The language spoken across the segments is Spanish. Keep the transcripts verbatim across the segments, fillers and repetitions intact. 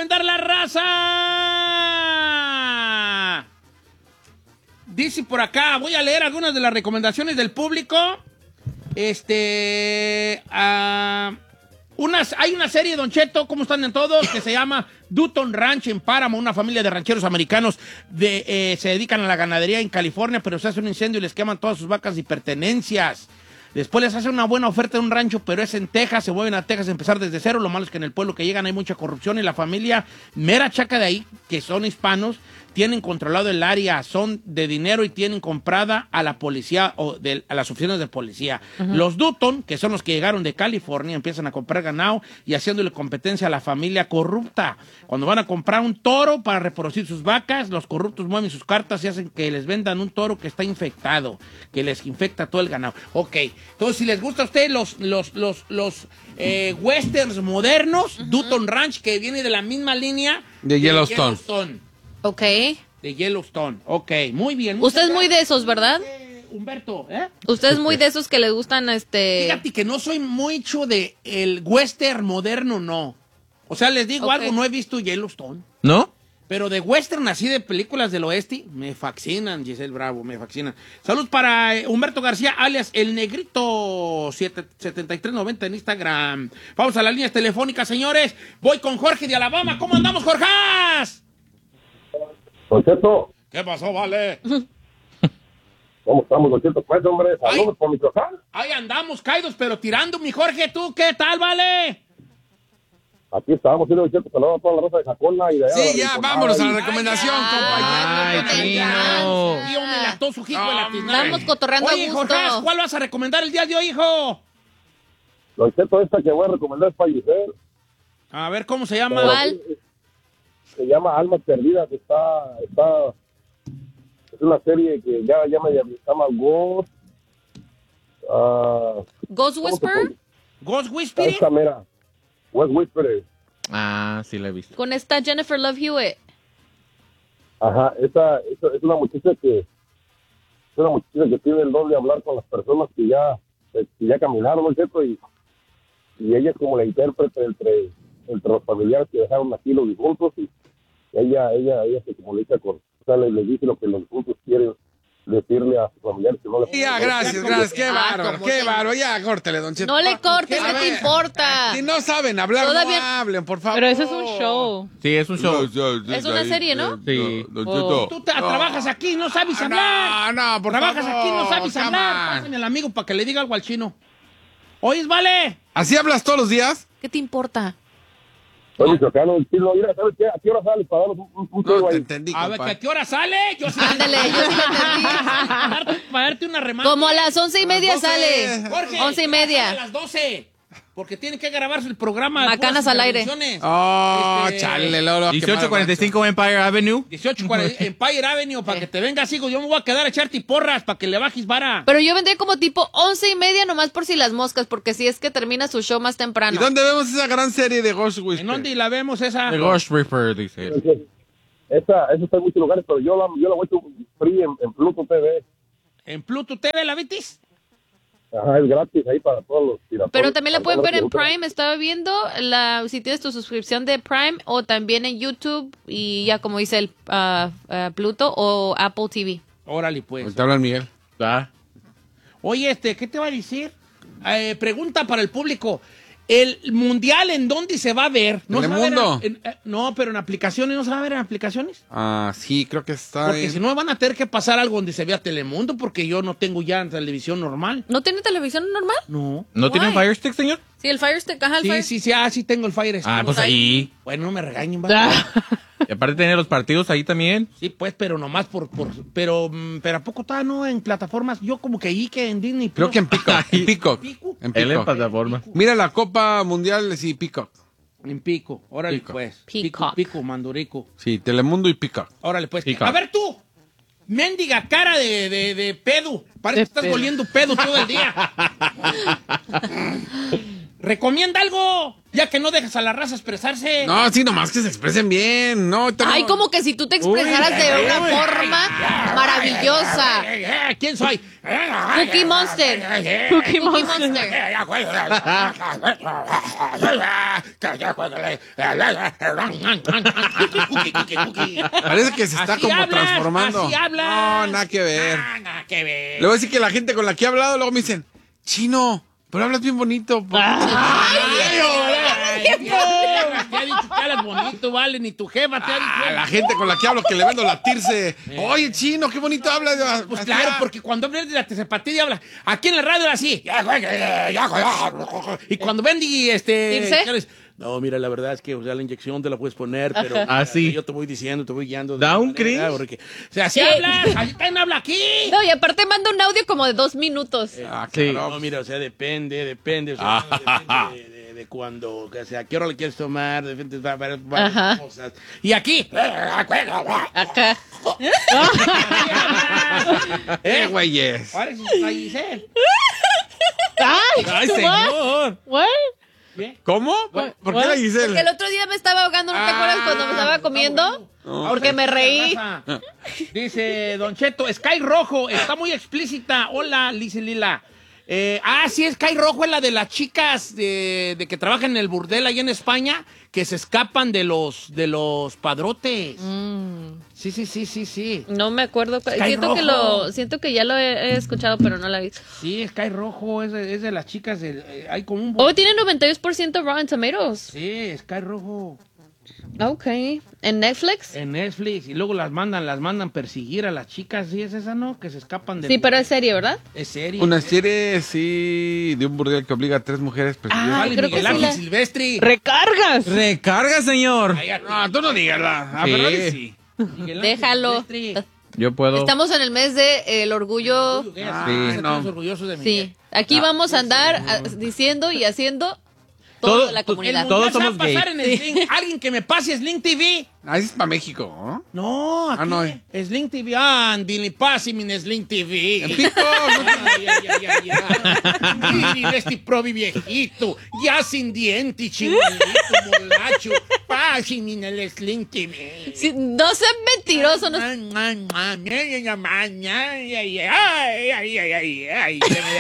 recomendar la raza? Dice por acá, voy a leer algunas de las recomendaciones del público. Este... Uh, unas, hay una serie, Don Cheto, ¿cómo están en todos? Que se llama Dutton Ranch en Páramo. Una familia de rancheros americanos de, eh, se dedican a la ganadería en California, pero se hace un incendio y les queman todas sus vacas y pertenencias. Después les hacen una buena oferta de un rancho, pero es en Texas, se mueven a Texas a empezar desde cero. Lo malo es que en el pueblo que llegan hay mucha corrupción y la familia mera chaca de ahí, que son hispanos, tienen controlado el área, son de dinero y tienen comprada a la policía o de, a las oficinas de policía. Uh-huh. Los Dutton, que son los que llegaron de California, empiezan a comprar ganado y haciéndole competencia a la familia corrupta. Cuando van a comprar un toro para reproducir sus vacas, los corruptos mueven sus cartas y hacen que les vendan un toro que está infectado, que les infecta todo el ganado. Ok, entonces si les gusta a ustedes los, los, los, los eh, westerns modernos, uh-huh. Dutton Ranch, que viene de la misma línea de, de Yellowstone. Yellowstone. Ok. De Yellowstone. Ok, muy bien. Usted es muy de esos, ¿verdad? Eh, Humberto, ¿eh? Usted es muy de esos que les gustan, este... Fíjate que no soy mucho de el western moderno, no. O sea, les digo okay. algo, no he visto Yellowstone. ¿No? Pero de western, así de películas del oeste, me fascinan, Giselle Bravo, me fascinan. Saludos para Humberto García, alias El Negrito setenta y tres noventa en Instagram. Vamos a las líneas telefónicas, señores. Voy con Jorge de Alabama. ¿Cómo andamos, Jorge? Don Cheto. ¿Qué pasó, vale? ¿Cómo estamos, Don Cheto? Pues, hombre, saludos Ay, por Michoacán. Ahí andamos, caídos, pero tirando, mi Jorge. ¿Tú qué tal, vale? Aquí estábamos, Don Cheto, saludos a toda la raza de Jacona y de allá. Sí, ya, vámonos a la recomendación, compañero. Ay, chino. Tío, me lató su hijo de la tiznada. Vamos cotorreando Oye, a gusto. Jorge, ¿cuál vas a recomendar el día de hoy, hijo? Don Cheto, esta que voy a recomendar es para Giselle. A ver, ¿cómo se llama? ¿Cuál? Se llama Almas Perdidas, está, está, es una serie que ya, ya me llama Ghost, uh, Ghost Whisperer. Ghost Whisperer. Esta mera, Ghost Whisperer. Ah, sí la he visto. Con esta Jennifer Love Hewitt. Ajá, esta, esta es una muchacha que, es una muchacha que tiene el don de hablar con las personas que ya, que ya caminaron, ¿no es cierto? Y, y ella es como la intérprete entre, entre los familiares que dejaron aquí los difuntos y ella, ella, ella se comunica con, o sea, le, le dice lo que los difuntos quieren decirle a sus familiares que no le... Ya, gracias, gracias, qué bárbaro, qué bárbaro, ya, córtele, Don Cheto. No le cortes, ¿qué, A te ver, importa? Si no saben hablar, Todavía- no hablen, por favor. Pero eso es un show. Sí, es un show. Es una serie, ¿no? Sí. Oh. Tú te- trabajas aquí, no sabes hablar. No, no, por Trabajas favor. aquí, no sabes come hablar. on. Pásame al amigo para que le diga algo al chino. ¿Oyes, vale? ¿Así hablas todos los días? ¿Qué te importa? Soy michoacano, el chino, mira, ¿sabes qué? ¿A qué hora sales para darnos un, un, un No tiro te ahí? entendí, A ver, ¿que compa. ¿a qué hora sale? Yo sí. Ándale, yo sí lo entendí. Para darte, para darte una remata. Como a las once y media doce. sale. Jorge, Once y ya media. sale a las doce. Porque tiene que grabarse el programa. de Macanas puras al aire. intervenciones. Oh, Este, chale, Lolo. dieciocho cuarenta y cinco Empire Avenue. dieciocho cuarenta Empire Avenue, para que te vengas, hijo. Yo me voy a quedar a echarte porras para que le bajes vara. Pero yo vendré como tipo once y media nomás por si las moscas, porque si es que termina su show más ¿Y temprano. dónde vemos esa gran serie de Ghost ¿En Whisperer? dónde la vemos esa? The Ghost Reaper, dice. Esa, eso está en muchos lugares, pero yo la, yo la voy a free en, en Pluto T V. ¿En Pluto T V la vitis? Ajá, es gratis ahí para todos los piratas. Pero también la pueden ver en Prime, estaba viendo, la, si tienes tu suscripción de Prime, o también en YouTube, y ya como dice el ah, ah, Pluto, o Apple T V. Órale, pues. Te habla Miguel. Ah. Oye, este, ¿qué te va a decir? Eh, pregunta para el público. ¿El mundial en dónde se va a ver? ¿No se va a ver Telemundo. en- en- eh, no, pero en aplicaciones, ¿no se va a ver en aplicaciones? Ah, sí, creo que está Porque en- si no van a tener que pasar algo donde se vea Telemundo, porque yo no tengo ya televisión normal. ¿No tiene televisión normal? No. ¿No tiene un Why? Fire Stick, señor? Sí, el Fire Stick, ajá, el Sí, Fire sí, sí, ah, sí tengo el Fire Stick. Ah, pues ahí. Bueno, no me regañen, ¿vale? Y aparte tiene los partidos ahí también. Sí, pues, pero nomás por, por pero, mm, pero ¿a poco está, no? En plataformas, yo como que ahí que en Disney Creo Plus. que en Peacock. En Peacock. Pico. En Él en Peacock. plataforma. Mira la Copa Mundial, sí, Peacock. En Pico, órale Pico. pues. Peacock. Pico, Pico, Mandurico. Sí, Telemundo y Peacock. Órale pues. Peacock. A ver tú, mendiga cara de, de, de pedo. Parece De que estás pedo. oliendo pedo todo el día. Recomienda algo, ya que no dejas a la raza expresarse. No, sí, nomás que se expresen bien. No, no. Ay, como que si tú te expresaras Uy, de una uy, forma maravillosa. ¿Quién soy? Cookie Monster. Cookie Monster. Parece que se está Así como habla, transformando. así habla. No, nada que ver. Ah, nada que ver. Le voy a decir que la gente con la que he hablado luego me dicen, Chino, pero hablas bien bonito. ¿Por qué?" Te ha dicho que hablas bonito, vale, ni tu jefa te ha dicho. A la gente con la que hablo que le vendo latirse. Oye, Chino, qué bonito hablas. Pues claro, porque cuando hablas de la tesepatía habla. Aquí en la radio era así. Y cuando ven y este. ¿Irse? No, mira, la verdad es que o sea, la inyección te la puedes poner, pero Ah, sí. yo te voy diciendo, te voy guiando. Da un manera, cringe. porque- O sea, así Sí. hablas, así también habla aquí. No, y aparte manda un audio como de dos minutos. Ah, Sí. claro. No, mira, o sea, depende, depende, o sea, depende de, de, de cuando, o sea, a qué hora le quieres tomar, depende de varias, varias Ajá. cosas. Y aquí, Acá. Eh, güeyes. ahora sí está Giselle. Ay, Ay, señor. What? ¿Bien? ¿Cómo? ¿Por qué la Porque el Giselle? otro día me estaba ahogando, ¿no te Ah, acuerdas cuando me estaba comiendo? Porque me reí. Raza. Dice Don Cheto, Sky Rojo, está muy explícita. Hola, dice Lila. Eh, ah, sí, Sky Rojo es la de las chicas de, de que trabajan en el burdel ahí en España, que se escapan de los, de los padrotes. Mm, Sí, sí, sí, sí, sí. no me acuerdo. Sky Siento que Rojo. lo, siento que ya lo he, he escuchado, pero no la he visto. Sí, Sky Rojo es de, es de las chicas. De, eh, hay como un... Oh, tiene noventa y dos por ciento Rotten Tomatoes. Sí, Sky Rojo. Ok. ¿En Netflix? En Netflix. Y luego las mandan, las mandan perseguir a las chicas. ¿Sí es esa, no? Que se escapan de... Sí, pero es serie, ¿verdad? Es serie. Una serie, sí, de un burdel que obliga a tres mujeres pues, a perseguir. Ah, Vale, creo que Miguel sí Ángel la- Silvestri. ¡Recargas! Recarga, señor. Ay, No, tú no digas la. Ah, Sí. pero ahí sí. Miguel Ángel Déjalo. Silvestri. Yo puedo. Estamos en el mes de eh, el orgullo. Sí, no. estamos orgullosos de Miguel. Sí. Aquí vamos a andar ah, diciendo y haciendo todo, Todo- de la to- El comunidad. mundial Todos se va a somos gay. pasar en Sling. Alguien que me pase Sling T V. Ah, ese es para México, ¿no? No, aquí. Ah, no, eh. Sling T V. Ándale, pásame en Sling T V. Pico, Ay, ay, ay, ay, ay. Mire, este probi viejito, ya sin dientes, chingolito, molacho. Pásame en el Sling T V. Sí, no seas mentiroso. No... Ay, ay, ay, ay, ay, ay, ay, ay, ay, ay, ay.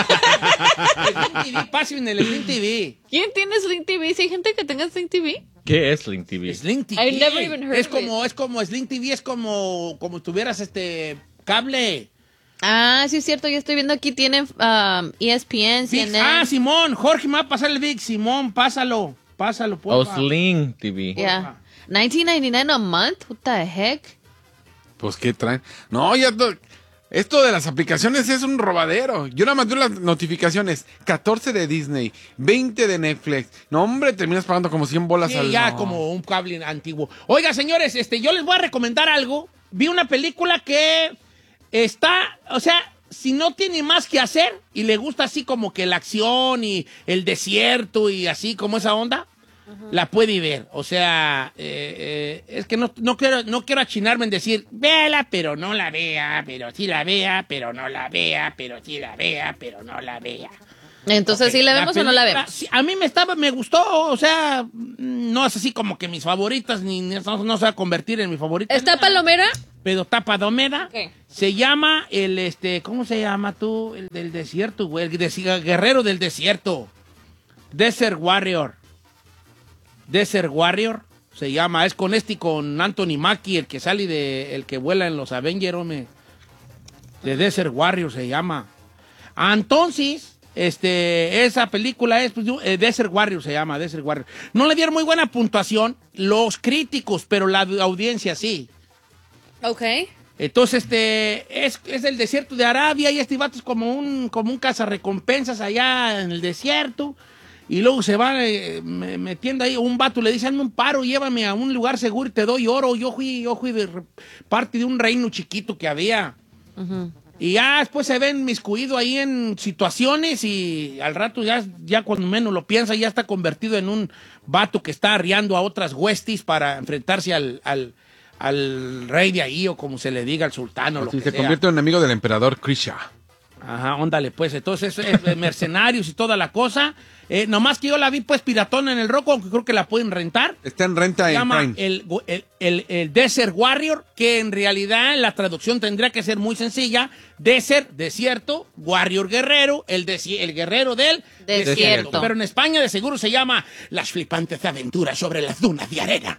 Sling T V, pásame en el Sling T V. ¿Quién tiene Sling T V? Si hay gente que tenga Sling T V. ¿Qué es Link T V? Sling T V. I've never even heard es of como, es como Sling T V, es como, como tuvieras este cable. Ah, sí es cierto. Yo estoy viendo aquí tienen um, E S P N, C Vix. N N. Ah, Simón, Jorge me va a pasar el Vic. Simón, pásalo, pásalo, Oh, porfa. Sling T V. Yeah. nineteen ninety-nine a month? What the heck? Pues, ¿qué traen? No, ya. to- Esto de las aplicaciones es un robadero. Yo nada más veo las notificaciones. catorce de Disney, veinte de Netflix. No, hombre, terminas pagando como cien bolas Sí, al... ya no. como un cable antiguo. Oiga, señores, este, yo les voy a recomendar algo. Vi una película que está, o sea, si no tiene más que hacer y le gusta así como que la acción y el desierto y así como esa onda, la puede ver. O sea, eh, eh, es que no, no quiero no quiero achinarme en decir, véala, pero no la vea, pero sí la vea, pero no la vea, pero sí la vea, pero no la vea. Entonces, ¿sí la vemos o no la película, vemos? sí, a mí me estaba, me gustó, o sea, no es así como que mis favoritas, ni ni- no, no se va a convertir en mi favorita. ¿Está Palomera? Pero está Padomeda. Ok. Se llama el, este, ¿cómo se llama tú? El del desierto, güey, el de- guerrero del desierto. Desert Warrior. Desert Warrior se llama, es con este y con Anthony Mackie, el que sale de, el que vuela en los Avengers, hombre. De Desert Warrior se llama. Ah, entonces, este, esa película es, pues, eh, Desert Warrior se llama, Desert Warrior. No le dieron muy buena puntuación los críticos, pero la audiencia sí. Ok. Entonces, este, es, es el desierto de Arabia y este vato es como un, como un cazarrecompensas allá en el desierto. Y luego se va eh, me- metiendo ahí, un vato le dice, hazme un paro, llévame a un lugar seguro y te doy oro. Yo fui, yo fui de re- parte de un reino chiquito que había. Y ya después se ven miscuido ahí en situaciones y al rato ya, ya cuando menos lo piensa, ya está convertido en un vato que está arriando a otras huestis para enfrentarse al, al, al rey de ahí o como se le diga, al sultán o lo Sí, que se sea. convierte en amigo del emperador Krisha. Ajá, óndale, pues. Entonces, es mercenarios y toda la cosa. Eh, nomás que yo la vi pues piratona en el Roku, aunque creo que la pueden rentar. Está en renta Se en llama Prime. el, el, el, el Desert Warrior, que en realidad la traducción tendría que ser muy sencilla. Desert, desierto, Warrior, guerrero, el, desi- el guerrero del Desierto. Pero en España de seguro se llama Las flipantes aventuras sobre las dunas de arena.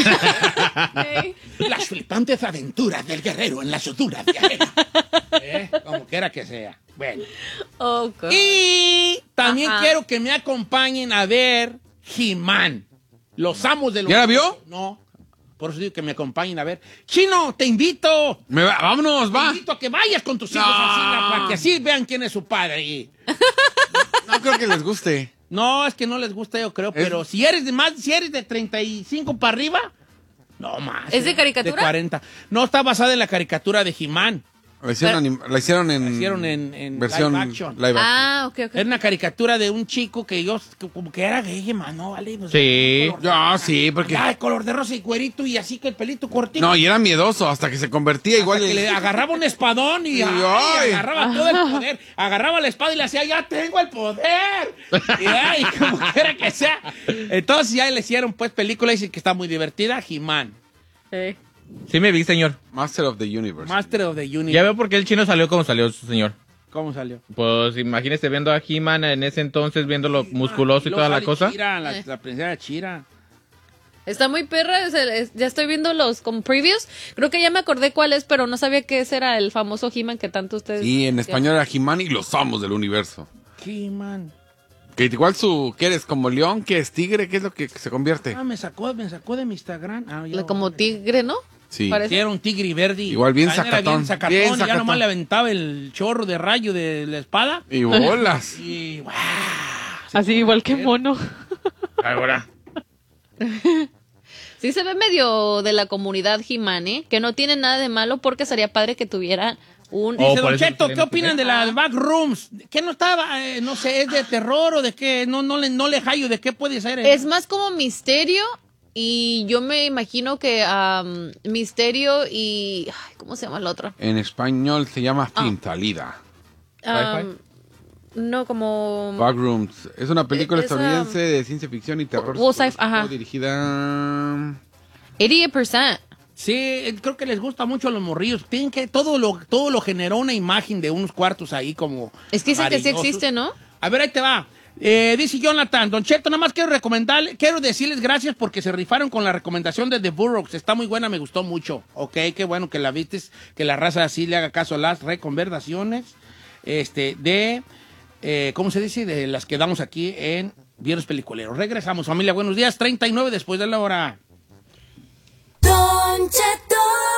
Las flipantes aventuras del guerrero en las dunas de arena. ¿Eh? Como quiera que sea. Bueno. Oh, God. Y también Ajá. quiero que me acompañen a ver He-Man. Los amos de los... ¿Ya la vio? No. Por eso digo que me acompañen a ver. Chino, te invito. Me va- vámonos, Te va. invito a que vayas con tus hijos No. al cine para que así vean quién es su padre. Y- No creo que les guste. No, es que no les gusta, yo creo, Es- pero si eres de más, si eres de treinta y cinco para arriba, no más. ¿Es de eh, caricatura? De cuarenta. No, está basada en la caricatura de He-Man. La hicieron, anim- la hicieron en. La hicieron en- en versión live action. live action. Ah, ok, ok. Era una caricatura de un chico que yo, que como que era gay, man, ¿no? Vale, pues, Sí. color- Yo, sí, porque. Ah, el color de rosa y cuerito y así que el pelito cortito. No, y era miedoso hasta que se convertía igual. Que le agarraba un espadón y, Y, ay, ay. agarraba todo el poder. Agarraba la espada y le hacía, ya tengo el poder. Y, ay, como quiera que sea. Entonces ya le hicieron pues película y dicen que está muy divertida. He-Man, Sí. Sí me vi, señor. Master of the Universe. Master of the Universe. Ya veo por qué el chino salió como salió, señor. ¿Cómo salió? Pues imagínese viendo a He-Man en ese entonces, viéndolo musculoso y luego toda la sale cosa. Chira, la, Eh. la princesa Chira. Está muy perra, es el- es- ya estoy viendo los como previews. Creo que ya me acordé cuál es, pero no sabía que ese era el famoso He-Man que tanto ustedes... Sí, en español era He-Man y los amos del universo. He-Man. Que igual su. ¿Qué eres? ¿Como león? ¿Qué es? ¿Tigre? ¿Qué es lo que se convierte? Ah, me sacó, me sacó de mi Instagram. Ah, ya, Como tigre, ¿no? Sí. Parece. Sí, era un tigre verde. Igual bien Ah, era sacatón, Bien sacatón, bien y ya sacatón. nomás le aventaba el chorro de rayo de la espada. Y bolas. Y ¡guau! Así igual que mono. Ahora. Sí se ve medio de la comunidad He-Man, ¿eh? Que no tiene nada de malo porque sería padre que tuviera un... Oh, Dice por Don eso Cheto, se ¿qué opinan de Ah. las backrooms? ¿Qué no estaba? Eh, no sé, ¿es de terror o de qué? No, no, le, no le hallo de qué puede ser. eh? Es más como misterio y yo me imagino que am, misterio y... ay, ¿cómo se llama el otro? En español se llama Ah. Fintalida. Am, no, como... Backrooms. Es una película Eh, esa- estadounidense de ciencia ficción y terror. O- o sci- ajá. Dirigida. ochenta por ciento. Sí, eh, creo que les gusta mucho a los morrillos. Tienen que todo lo, todo lo generó una imagen de unos cuartos ahí como... Es que dicen que sí amarillosos. existe, ¿no? A ver, ahí te va. Eh, dice Jonathan, Don Cheto, nada más quiero recomendarle, quiero decirles gracias porque se rifaron con la recomendación de The Burroughs. Está muy buena, me gustó mucho. Ok, qué bueno que la vistes, que la raza así le haga caso a las recomendaciones este, de, eh, ¿cómo se dice? De las que damos aquí en Viernes Peliculeros. Regresamos, familia, buenos días, treinta y nueve después de la hora. Don Cheto.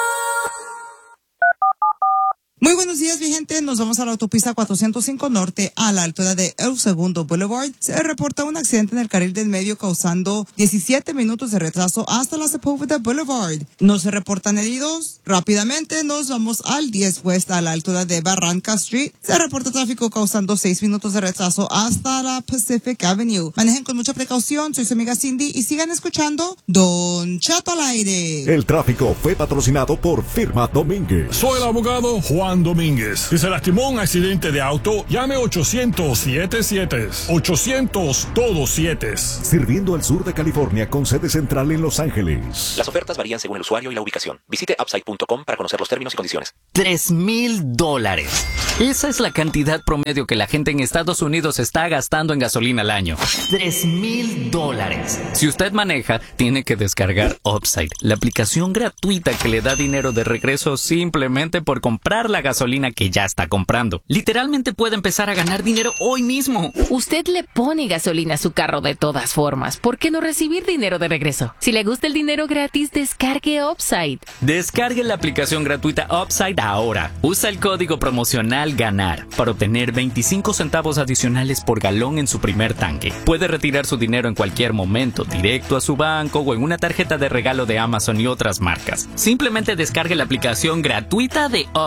Muy buenos días, mi gente. Nos vamos a la autopista cuatrocientos cinco Norte, a la altura de El Segundo Boulevard. Se reporta un accidente en el carril del medio causando diecisiete minutos de retraso hasta la Sepúlveda Boulevard. No se reportan heridos. Rápidamente nos vamos al diez West, a la altura de Barranca Street. Se reporta tráfico causando seis minutos de retraso hasta la Pacific Avenue. Manejen con mucha precaución. Soy su amiga Cindy y sigan escuchando Don Cheto al aire. El tráfico fue patrocinado por Firma Domínguez. Soy el abogado Juan Domínguez. Si se lastimó en un accidente de auto, llame ochocientos siete siete. ochocientos todos siete. Sirviendo al sur de California con sede central en Los Ángeles. Las ofertas varían según el usuario y la ubicación. Visite upside punto com para conocer los términos y condiciones. Tres mil dólares. Esa es la cantidad promedio que la gente en Estados Unidos está gastando en gasolina al año. Tres mil dólares. Si usted maneja, tiene que descargar Upside, la aplicación gratuita que le da dinero de regreso simplemente por comprar la gasolina que ya está comprando. Literalmente puede empezar a ganar dinero hoy mismo. Usted le pone gasolina a su carro de todas formas. ¿Por qué no recibir dinero de regreso? Si le gusta el dinero gratis, descargue Upside. Descargue la aplicación gratuita Upside ahora. Usa el código promocional GANAR para obtener veinticinco centavos adicionales por galón en su primer tanque. Puede retirar su dinero en cualquier momento, directo a su banco o en una tarjeta de regalo de Amazon y otras marcas. Simplemente descargue la aplicación gratuita de Upside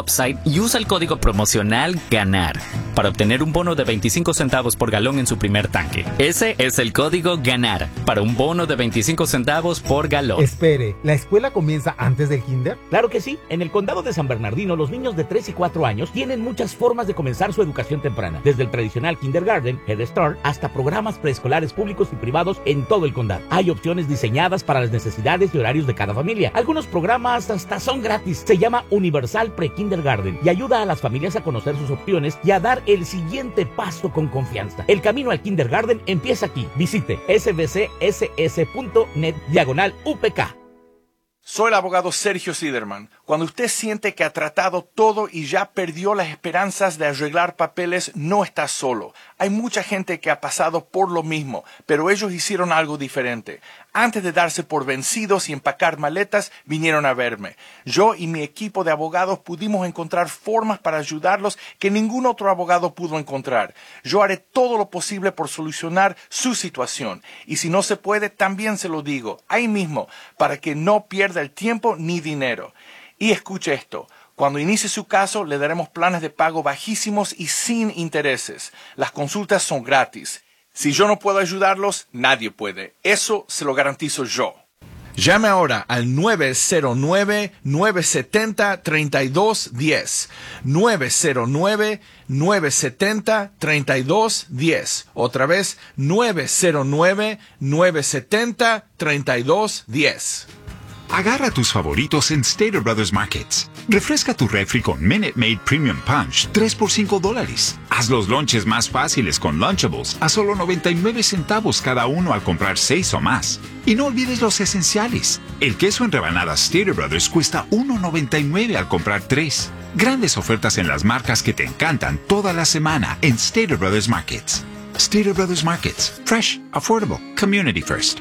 y usa el código promocional GANAR para obtener un bono de veinticinco centavos por galón en su primer tanque. Ese es el código GANAR para un bono de veinticinco centavos por galón. Espere, ¿la escuela comienza antes del kinder? Claro que sí. En el condado de San Bernardino, los niños de tres y cuatro años tienen muchas formas de comenzar su educación temprana, desde el tradicional kindergarten, Head Start, hasta programas preescolares públicos y privados en todo el condado. Hay opciones diseñadas para las necesidades y horarios de cada familia. Algunos programas hasta son gratis. Se llama Universal Pre-Kindergarten y ayuda a las familias a conocer sus opciones y a dar el siguiente paso con confianza. El camino al kindergarten empieza aquí. Visite s b c s s punto net diagonal U P K. Soy el abogado Sergio Siderman. Cuando usted siente que ha tratado todo y ya perdió las esperanzas de arreglar papeles, no está solo. Hay mucha gente que ha pasado por lo mismo, pero ellos hicieron algo diferente. Antes de darse por vencidos y empacar maletas, vinieron a verme. Yo y mi equipo de abogados pudimos encontrar formas para ayudarlos que ningún otro abogado pudo encontrar. Yo haré todo lo posible por solucionar su situación. Y si no se puede, también se lo digo, ahí mismo, para que no pierda el tiempo ni dinero. Y escuche esto. Cuando inicie su caso, le daremos planes de pago bajísimos y sin intereses. Las consultas son gratis. Si yo no puedo ayudarlos, nadie puede. Eso se lo garantizo yo. Llame ahora al nueve cero nueve, nueve siete cero, tres dos uno cero. nueve cero nueve, nueve siete cero, tres dos uno cero. Otra vez, nueve cero nueve, nueve siete cero, tres dos uno cero. Agarra tus favoritos en Stater Brothers Markets. Refresca tu refri con Minute Maid Premium Punch, tres por cinco dólares. Haz los lunches más fáciles con Lunchables a solo noventa y nueve centavos cada uno al comprar seis o más. Y no olvides los esenciales. El queso en rebanadas Stater Brothers cuesta uno noventa y nueve al comprar tres. Grandes ofertas en las marcas que te encantan toda la semana en Stater Brothers Markets. Stater Brothers Markets. Fresh, affordable, community first.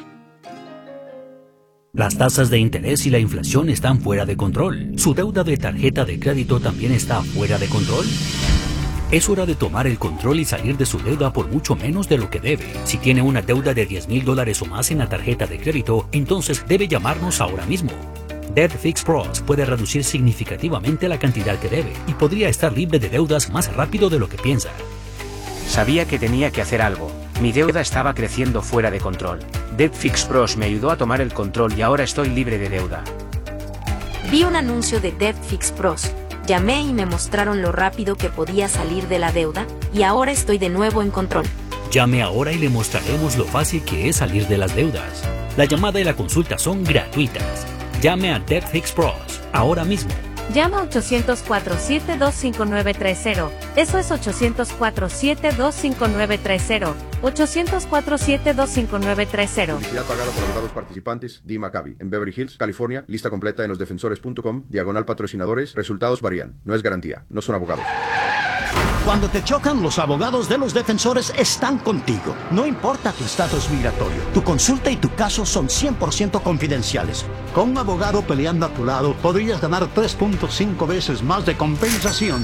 Las tasas de interés y la inflación están fuera de control. ¿Su deuda de tarjeta de crédito también está fuera de control? Es hora de tomar el control y salir de su deuda por mucho menos de lo que debe. Si tiene una deuda de diez mil dólares o más en la tarjeta de crédito, entonces debe llamarnos ahora mismo. Debt Fix Pros puede reducir significativamente la cantidad que debe y podría estar libre de deudas más rápido de lo que piensa. Sabía que tenía que hacer algo. Mi deuda estaba creciendo fuera de control. Debt Fix Pros me ayudó a tomar el control y ahora estoy libre de deuda. Vi un anuncio de Debt Fix Pros. Llamé y me mostraron lo rápido que podía salir de la deuda, y ahora estoy de nuevo en control. Llame ahora y le mostraremos lo fácil que es salir de las deudas. La llamada y la consulta son gratuitas. Llame a Debt Fix Pros ahora mismo. Llama a ocho cero cuatro, siete dos cinco nueve tres cero. Eso es ocho cero cuatro, siete dos cinco nueve tres cero. ocho cero cuatro, siete dos cinco nueve tres cero. Publicidad pagada por abogados participantes. Dee Maccabi. En Beverly Hills, California. Lista completa en los defensores punto com. Diagonal patrocinadores. Resultados varían. No es garantía. No son abogados. Cuando te chocan, los abogados de los defensores están contigo. No importa tu estatus migratorio, tu consulta y tu caso son cien por ciento confidenciales. Con un abogado peleando a tu lado, podrías ganar tres punto cinco veces más de compensación